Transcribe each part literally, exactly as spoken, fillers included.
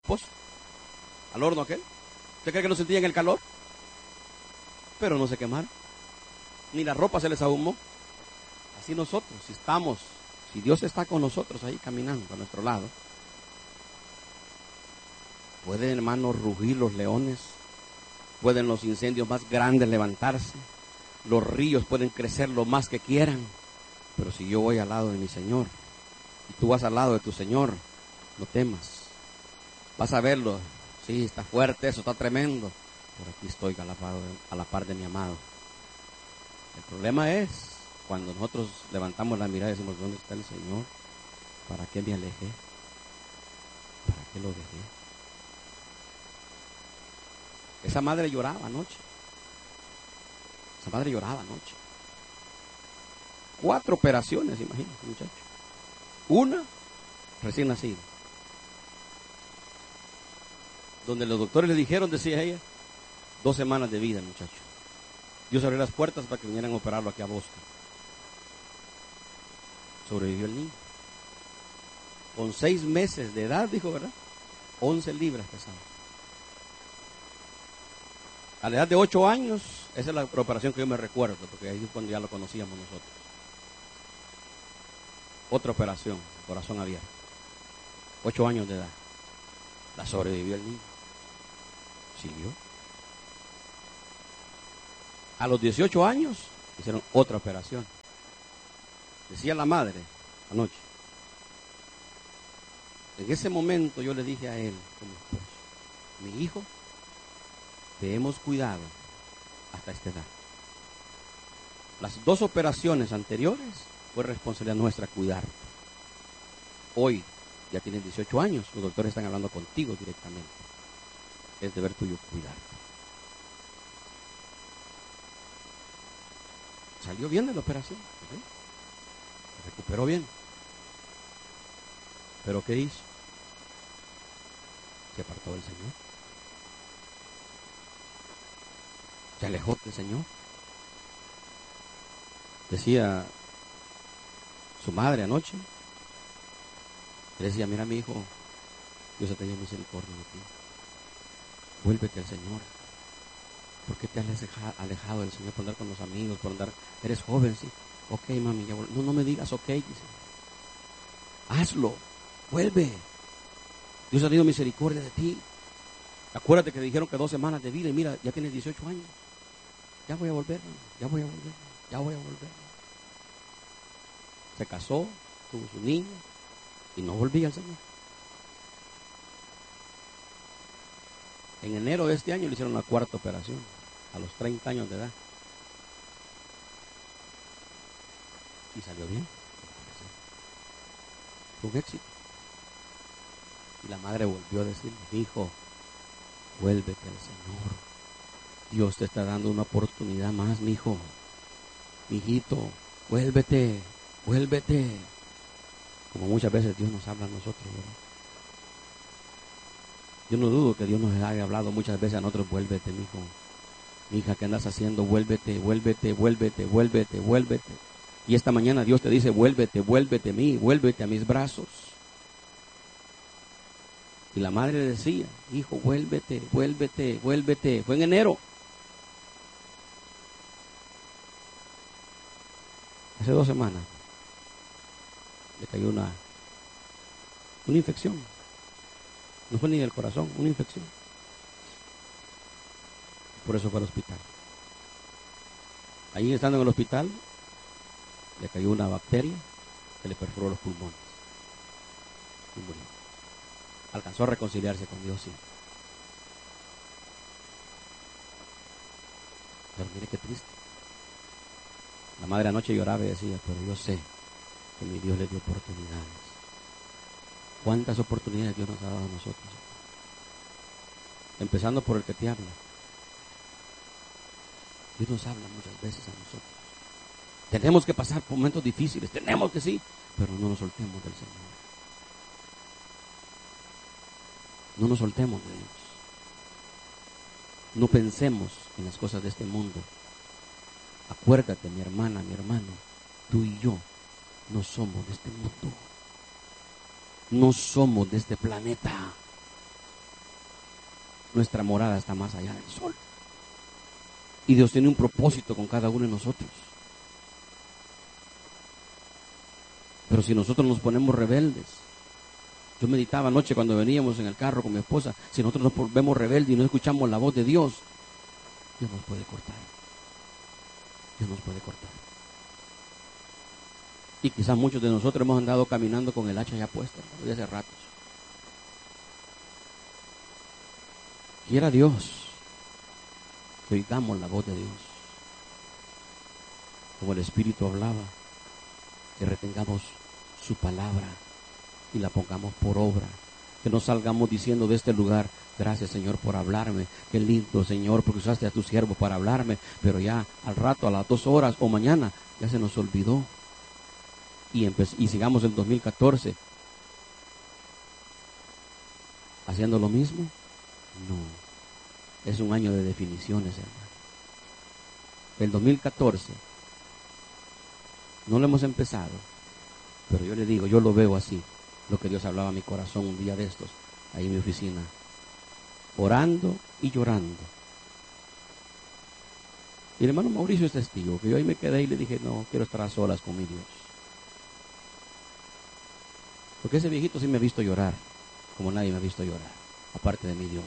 pozo, al horno aquel. ¿Usted cree que no sentían el calor? Pero no se quemaron, ni la ropa se les ahumó. Así nosotros, si estamos, si Dios está con nosotros ahí caminando a nuestro lado, pueden, hermanos, rugir los leones, pueden los incendios más grandes levantarse, los ríos pueden crecer lo más que quieran, pero si yo voy al lado de mi Señor y tú vas al lado de tu Señor, no temas. Vas a verlo, sí, está fuerte eso, está tremendo, pero aquí estoy a la par de, a la par de mi amado. El problema es cuando nosotros levantamos la mirada y decimos, ¿dónde está el Señor? ¿Para qué me alejé? ¿Para qué lo dejé? Esa madre lloraba anoche. Esa madre lloraba anoche. Cuatro operaciones, imagínate, muchacho. Una, recién nacida. Donde los doctores le dijeron, decía ella, dos semanas de vida, muchacho. Dios abrió las puertas para que vinieran a operarlo aquí a Boston. Sobrevivió el niño. Con seis meses de edad, dijo, ¿verdad? once libras pesaba. A la edad de ocho años, esa es la operación que yo me recuerdo, porque ahí es cuando ya lo conocíamos nosotros. Otra operación, corazón abierto. Ocho años de edad. La sobrevivió el niño. Siguió. A los dieciocho años, hicieron otra operación. Decía la madre anoche. En ese momento yo le dije a él, como esposo, mi hijo, te hemos cuidado hasta esta edad. Las dos operaciones anteriores fue responsabilidad nuestra cuidarte. Hoy ya tienes dieciocho años, los doctores están hablando contigo directamente. Es deber tuyo cuidarte. Salió bien de la operación, ¿sí? Se recuperó bien. ¿Pero qué hizo? Se apartó del Señor. Se alejó del Señor. Decía su madre anoche, le decía, mira mi hijo, Dios ha tenido misericordia de ti. Vuélvete al Señor. ¿Por qué te has alejado del Señor por andar con los amigos, por andar? Eres joven, sí. Ok, mami, ya vol- no, no me digas ok, dice. Hazlo, vuelve. Dios ha tenido misericordia de ti. Acuérdate que dijeron que dos semanas de vida y mira, ya tienes dieciocho años. Ya voy a volver, ya voy a volver, ya voy a volver. Se casó, tuvo su niño y no volvía al Señor. En enero de este año le hicieron la cuarta operación, a los treinta años de edad. Y salió bien. Fue un éxito. Y la madre volvió a decirle, hijo, vuélvete al Señor. Dios te está dando una oportunidad más, mi hijo. Mi hijito, vuélvete, vuélvete. Como muchas veces Dios nos habla a nosotros, ¿verdad? Yo no dudo que Dios nos haya hablado muchas veces a nosotros, vuélvete, mi hijo. Mi hija, ¿qué andas haciendo? Vuélvete, vuélvete, vuélvete, vuélvete, vuélvete. Y esta mañana Dios te dice, vuélvete, vuélvete a mí, vuélvete a mis brazos. Y la madre le decía, hijo, vuélvete, vuélvete, vuélvete. Fue en enero. Hace dos semanas le cayó una, una infección. No fue ni del corazón, una infección. Por eso fue al hospital. Ahí estando en el hospital, le cayó una bacteria que le perforó los pulmones. Y murió. Alcanzó a reconciliarse con Dios, sí. Pero mire qué triste. La madre anoche lloraba y decía, pero yo sé que mi Dios le dio oportunidades. ¿Cuántas oportunidades Dios nos ha dado a nosotros? Empezando por el que te habla. Dios nos habla muchas veces a nosotros. Tenemos que pasar por momentos difíciles, tenemos que sí, pero no nos soltemos del Señor. No nos soltemos de Dios. No pensemos en las cosas de este mundo. Acuérdate, mi hermana, mi hermano, tú y yo no somos de este mundo. No somos de este planeta. nuestra morada está más allá del sol. Y Dios tiene un propósito con cada uno de nosotros. Pero si nosotros nos ponemos rebeldes, yo meditaba anoche cuando veníamos en el carro con mi esposa, si nosotros nos volvemos rebeldes y no escuchamos la voz de Dios, Dios nos puede cortar. Dios nos puede cortar. Y quizás muchos de nosotros hemos andado caminando con el hacha ya puesta desde hace ratos. Quiera Dios que oigamos la voz de Dios. Como el Espíritu hablaba, que retengamos su palabra y la pongamos por obra. Que no salgamos diciendo de este lugar, gracias Señor por hablarme, qué lindo Señor porque usaste a tu siervo para hablarme, pero ya al rato, a las dos horas o mañana, ya se nos olvidó. Y, y sigamos el dos mil catorce haciendo lo mismo. No, es un año de definiciones, hermano. El dos mil catorce no lo hemos empezado, pero yo le digo, yo lo veo así, lo que Dios hablaba a mi corazón un día de estos, ahí en mi oficina, orando y llorando. Y el hermano Mauricio es testigo, que yo ahí me quedé y le dije, no, quiero estar a solas con mi Dios. Porque ese viejito sí me ha visto llorar, como nadie me ha visto llorar, aparte de mi Dios.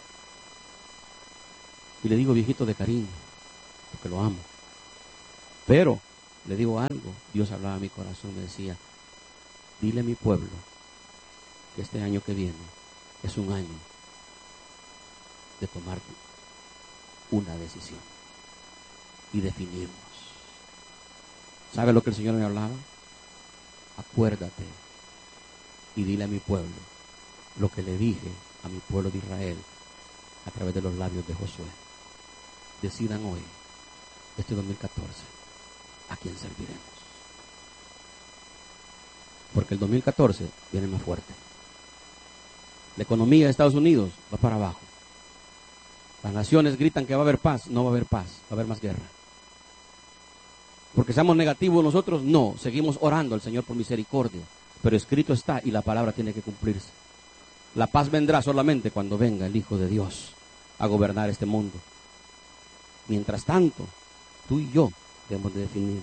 Y le digo viejito de cariño, porque lo amo. Pero le digo algo, Dios hablaba a mi corazón, me decía, dile a mi pueblo que este año que viene es un año de tomar una decisión y definirnos. ¿Sabe lo que el Señor me hablaba? Acuérdate y dile a mi pueblo lo que le dije a mi pueblo de Israel a través de los labios de Josué. Decidan hoy, este dos mil catorce, a quién serviremos. Porque el dos mil catorce viene más fuerte. La economía de Estados Unidos va para abajo. Las naciones gritan que va a haber paz. No va a haber paz, va a haber más guerra. Porque seamos negativos nosotros, no. Seguimos orando al Señor por misericordia. Pero escrito está y la palabra tiene que cumplirse. La paz vendrá solamente cuando venga el Hijo de Dios a gobernar este mundo. Mientras tanto, tú y yo debemos de definirnos.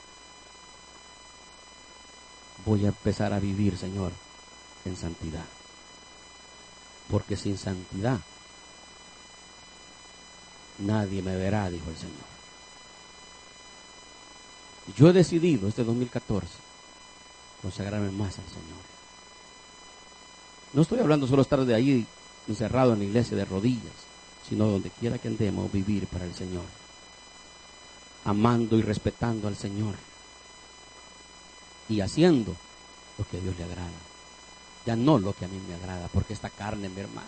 Voy a empezar a vivir, Señor, en santidad. Porque sin santidad nadie me verá, dijo el Señor. Yo he decidido este dos mil catorce consagrarme más al Señor. No estoy hablando solo estar de ahí encerrado en la iglesia de rodillas, sino donde quiera que andemos, vivir para el Señor, amando y respetando al Señor y haciendo lo que a Dios le agrada, ya no lo que a mí me agrada, porque esta carne, mi hermano,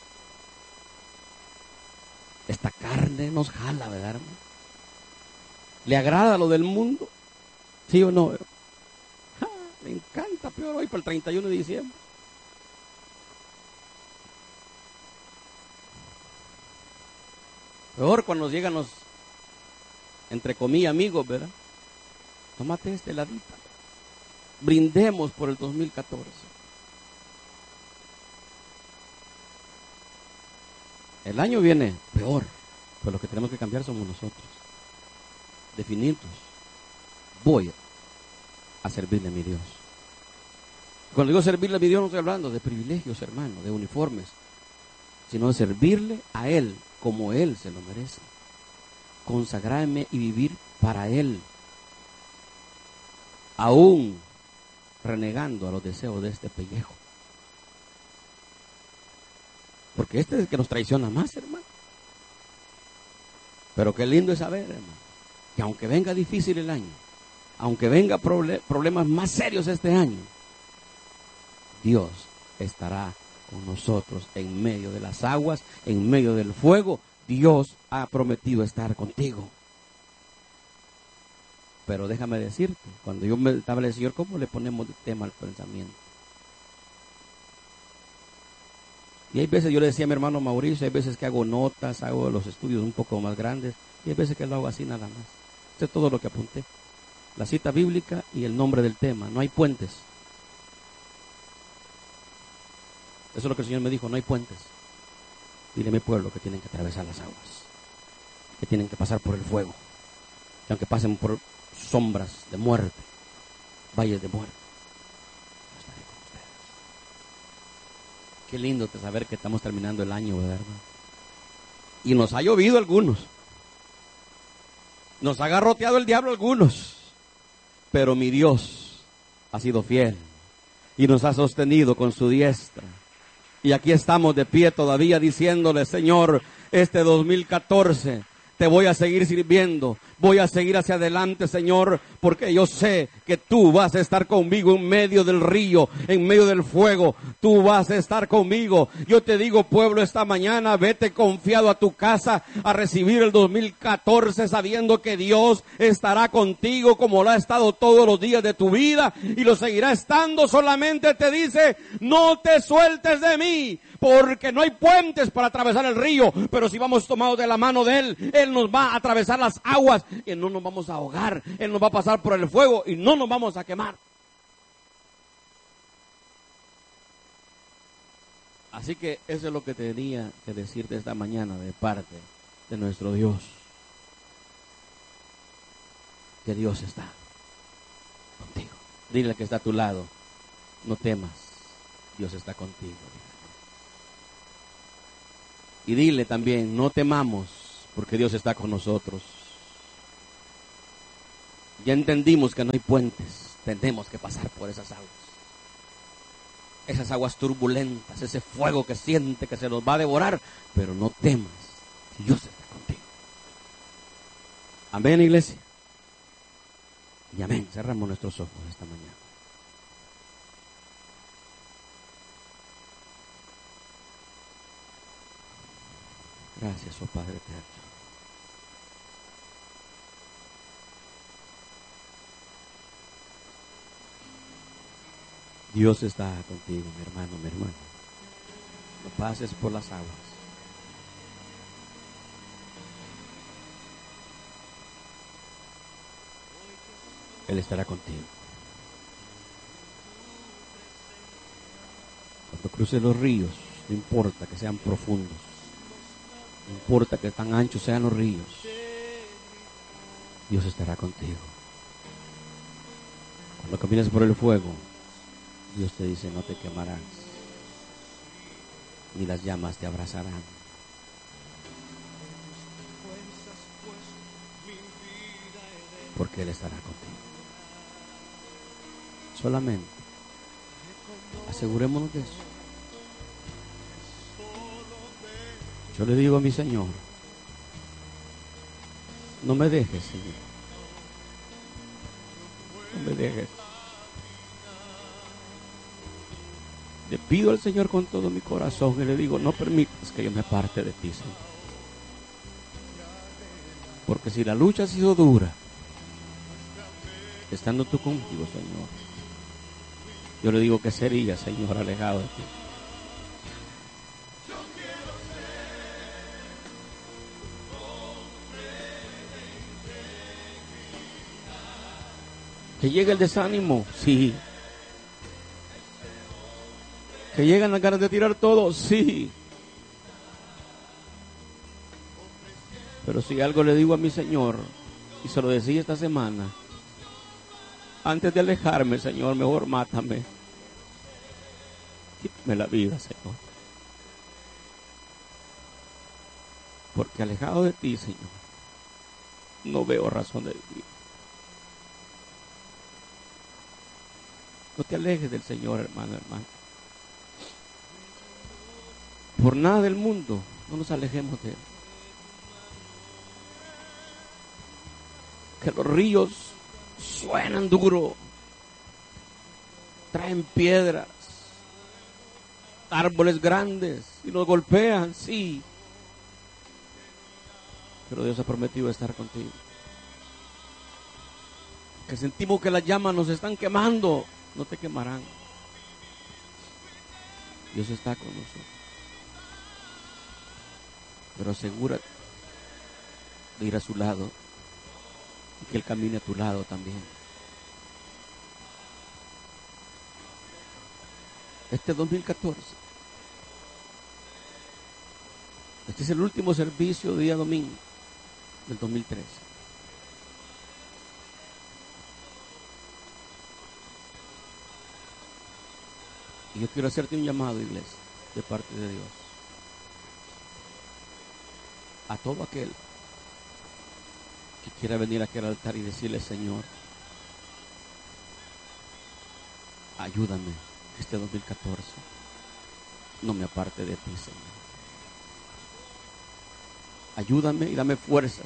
esta carne nos jala, ¿verdad, hermano? ¿Le agrada lo del mundo? ¿Sí o no? ¡Ja! Me encanta, peor hoy para el treinta y uno de diciembre. Peor cuando nos llegan los, entre comillas, amigos, ¿verdad? Tómate este heladita. Brindemos por el dos mil catorce. El año viene peor, pero lo que tenemos que cambiar somos nosotros. Definirnos. Voy a servirle a mi Dios. Cuando digo servirle a mi Dios no estoy hablando de privilegios, hermano, de uniformes, sino de servirle a Él como Él se lo merece. Consagrarme y vivir para Él, aún renegando a los deseos de este pellejo. Porque este es el que nos traiciona más, hermano. Pero qué lindo es saber, hermano, que aunque venga difícil el año, aunque venga proble- problemas más serios este año, Dios estará con nosotros en medio de las aguas, en medio del fuego. Dios ha prometido estar contigo. Pero déjame decirte, cuando yo meditaba el Señor, ¿cómo le ponemos de tema al pensamiento? Y hay veces yo le decía a mi hermano Mauricio, hay veces que hago notas, hago los estudios un poco más grandes, y hay veces que lo hago así nada más. Eso es todo lo que apunté. La cita bíblica y el nombre del tema. No hay puentes. Eso es lo que el Señor me dijo, no hay puentes. Dile a mi pueblo que tienen que atravesar las aguas, que tienen que pasar por el fuego, que aunque pasen por sombras de muerte, valles de muerte, yo estaré con ustedes. Qué lindo de saber que estamos terminando el año, ¿verdad, hermano? Y nos ha llovido algunos, nos ha garroteado el diablo algunos, pero mi Dios ha sido fiel y nos ha sostenido con su diestra. Y aquí estamos de pie todavía diciéndole: Señor, este dos mil catorce te voy a seguir sirviendo, voy a seguir hacia adelante, Señor, porque yo sé que tú vas a estar conmigo en medio del río, en medio del fuego, tú vas a estar conmigo. Yo te digo, pueblo, esta mañana vete confiado a tu casa a recibir el dos mil catorce, sabiendo que Dios estará contigo como lo ha estado todos los días de tu vida y lo seguirá estando. Solamente te dice: no te sueltes de mí, porque no hay puentes para atravesar el río, pero si vamos tomados de la mano de Él, Él nos va a atravesar las aguas y no nos vamos a ahogar. Él nos va a pasar por el fuego y no nos vamos a quemar. Así que eso es lo que tenía que decirte esta mañana de parte de nuestro Dios. Que Dios está contigo. Dile que está a tu lado: no temas, Dios está contigo. Y dile también: no temamos, porque Dios está con nosotros. Ya entendimos que no hay puentes, tenemos que pasar por esas aguas. Esas aguas turbulentas, ese fuego que siente que se nos va a devorar, pero no temas, Dios está contigo. Amén, iglesia. Y amén. Cerramos nuestros ojos esta mañana. Gracias, oh Padre eterno. Dios está contigo, mi hermano, mi hermana. No pases por las aguas. Él estará contigo. Cuando cruces los ríos, no importa que sean profundos, no importa que tan anchos sean los ríos, Dios estará contigo. Cuando camines por el fuego, Dios te dice: no te quemarás, ni las llamas te abrazarán. Porque Él estará contigo. Solamente asegurémonos de eso. Yo le digo a mi Señor: no me dejes, Señor. No me dejes. Le pido al Señor con todo mi corazón y le digo: no permitas que yo me aparte de ti, Señor. Porque si la lucha ha sido dura, estando tú conmigo, Señor, yo le digo: ¿qué sería, Señor, alejado de ti? Que llegue el desánimo, sí. Que llegan las ganas de tirar todo, sí. Pero si algo le digo a mi Señor, y se lo decía esta semana: antes de alejarme, Señor, mejor mátame. Quítame la vida, Señor. Porque alejado de ti, Señor, no veo razón de vivir. No te alejes del Señor, hermano, hermano. Por nada del mundo, no nos alejemos de Él. Que los ríos suenan duro, traen piedras, árboles grandes y nos golpean, sí. Pero Dios ha prometido estar contigo. Que sentimos que las llamas nos están quemando, no te quemarán. Dios está con nosotros. Pero asegúrate de ir a su lado y que Él camine a tu lado también. Este dos mil catorce Este es el último servicio día domingo del dos mil trece. Y yo quiero hacerte un llamado, iglesia, de parte de Dios. A todo aquel que quiera venir a aquel altar y decirle: Señor, ayúdame, que este dos mil catorce no me aparte de ti, Señor. Ayúdame y dame fuerzas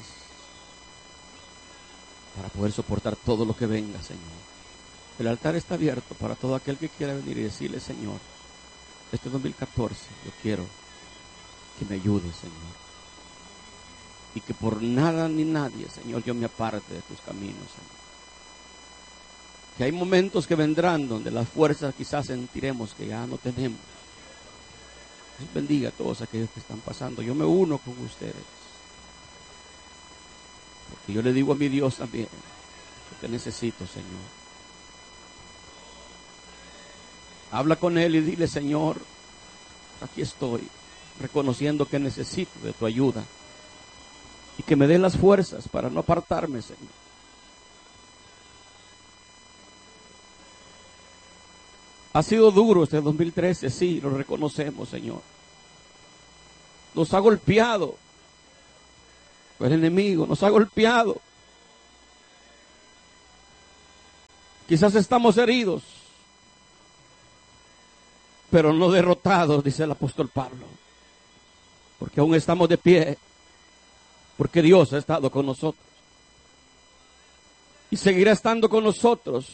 para poder soportar todo lo que venga, Señor. El altar está abierto para todo aquel que quiera venir y decirle: Señor, este dos mil catorce yo quiero que me ayudes, Señor. Y que por nada ni nadie, Señor, yo me aparte de tus caminos, Señor. Que hay momentos que vendrán donde las fuerzas quizás sentiremos que ya no tenemos. Dios bendiga a todos aquellos que están pasando. Yo me uno con ustedes. Porque yo le digo a mi Dios también que te necesito, Señor. Habla con Él y dile: Señor, aquí estoy, reconociendo que necesito de tu ayuda. Y que me dé las fuerzas para no apartarme, Señor. Ha sido duro este dos mil trece, sí, lo reconocemos, Señor. Nos ha golpeado el enemigo, nos ha golpeado. Quizás estamos heridos, pero no derrotados, dice el apóstol Pablo. Porque aún estamos de pie, porque Dios ha estado con nosotros. Y seguirá estando con nosotros.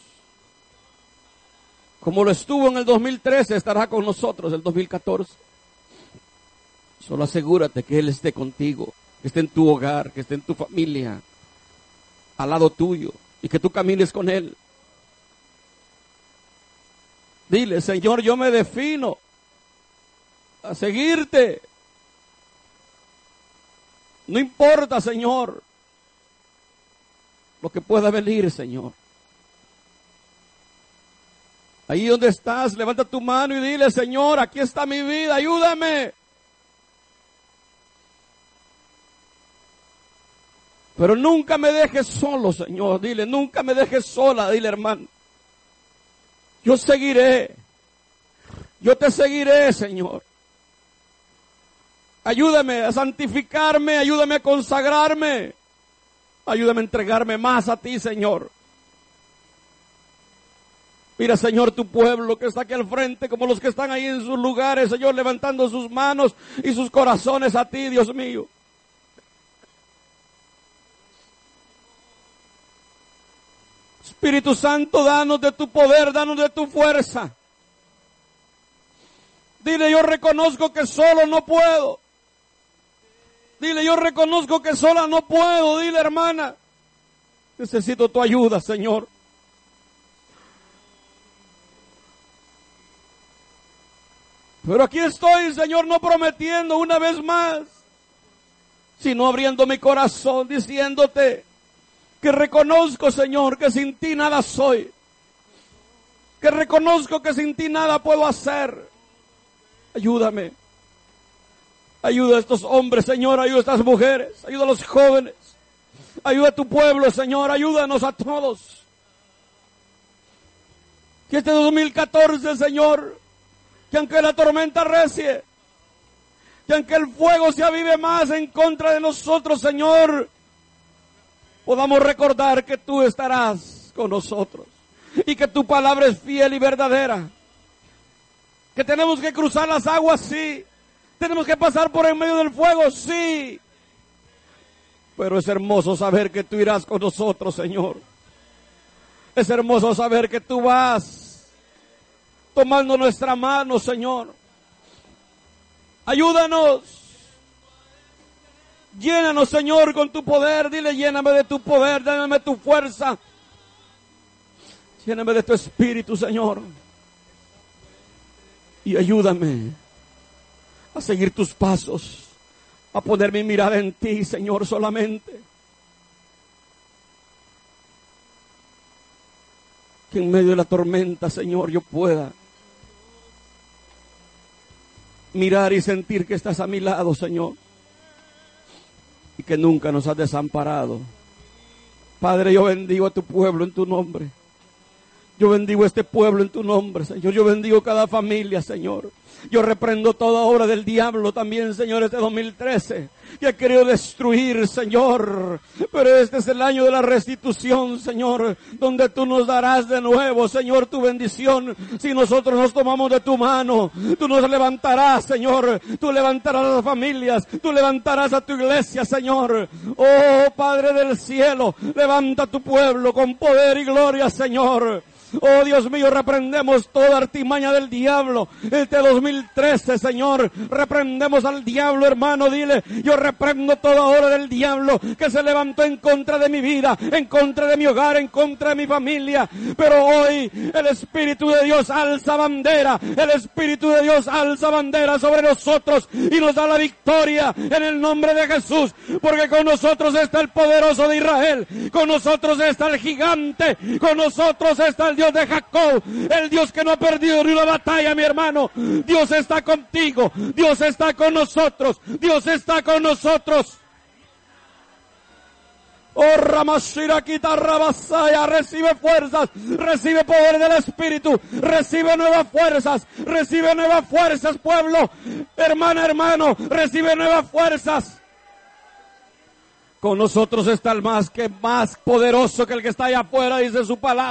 Como lo estuvo en el dos mil trece, estará con nosotros el dos mil catorce. Solo asegúrate que Él esté contigo, que esté en tu hogar, que esté en tu familia, al lado tuyo, y que tú camines con Él. Dile: Señor, yo me defino a seguirte. No importa, Señor, lo que pueda venir, Señor. Ahí donde estás, levanta tu mano y dile: Señor, aquí está mi vida, ayúdame. Pero nunca me dejes solo, Señor. Dile: nunca me dejes sola. Dile: hermano, yo seguiré. Yo te seguiré, Señor. Ayúdame a santificarme, ayúdame a consagrarme. Ayúdame a entregarme más a ti, Señor. Mira, Señor, tu pueblo que está aquí al frente, como los que están ahí en sus lugares, Señor, levantando sus manos y sus corazones a ti, Dios mío. Espíritu Santo, danos de tu poder, danos de tu fuerza. Dile: yo reconozco que solo no puedo. Dile: yo reconozco que sola no puedo. Dile: hermana, necesito tu ayuda, Señor. Pero aquí estoy, Señor, no prometiendo una vez más, sino abriendo mi corazón, diciéndote que reconozco, Señor, que sin ti nada soy. Que reconozco que sin ti nada puedo hacer. Ayúdame. Ayuda a estos hombres, Señor, ayuda a estas mujeres, ayuda a los jóvenes, ayuda a tu pueblo, Señor, ayúdanos a todos. Que este dos mil catorce, Señor, que aunque la tormenta recie, que aunque el fuego se avive más en contra de nosotros, Señor, podamos recordar que tú estarás con nosotros y que tu palabra es fiel y verdadera. Que tenemos que cruzar las aguas, sí. Tenemos que pasar por en medio del fuego, sí. Pero es hermoso saber que tú irás con nosotros, Señor. Es hermoso saber que tú vas tomando nuestra mano, Señor. Ayúdanos. Llénanos, Señor, con tu poder. Dile: lléname de tu poder, dame tu fuerza. Lléname de tu espíritu, Señor. Y ayúdame a seguir tus pasos, a poner mi mirada en ti, Señor, solamente. Que en medio de la tormenta, Señor, yo pueda mirar y sentir que estás a mi lado, Señor, y que nunca nos has desamparado. Padre, yo bendigo a tu pueblo en tu nombre. Yo bendigo a este pueblo en tu nombre, Señor. Yo bendigo cada familia, Señor. Yo reprendo toda obra del diablo también, Señor, este dos mil trece, que ha querido destruir, Señor. Pero este es el año de la restitución, Señor, donde tú nos darás de nuevo, Señor, tu bendición. Si nosotros nos tomamos de tu mano, tú nos levantarás, Señor. Tú levantarás a las familias, tú levantarás a tu iglesia, Señor. Oh, Padre del cielo, levanta tu pueblo con poder y gloria, Señor. Oh, Dios mío, reprendemos toda artimaña del diablo. Este dos mil trece, Señor, reprendemos al diablo, hermano, dile, yo reprendo toda obra del diablo que se levantó en contra de mi vida, en contra de mi hogar, en contra de mi familia. Pero hoy el Espíritu de Dios alza bandera, el Espíritu de Dios alza bandera sobre nosotros y nos da la victoria en el nombre de Jesús, porque con nosotros está el poderoso de Israel, con nosotros está el gigante, con nosotros está el Dios de Jacob, el Dios que no ha perdido ni una batalla, mi hermano. Dios está contigo, Dios está con nosotros, Dios está con nosotros. Oh, Ramashira Kitarabasaya, recibe fuerzas, recibe poder del Espíritu, recibe nuevas fuerzas, recibe nuevas fuerzas, pueblo, hermana, hermano, recibe nuevas fuerzas. Con nosotros está el más que más poderoso que el que está allá afuera, dice su palabra.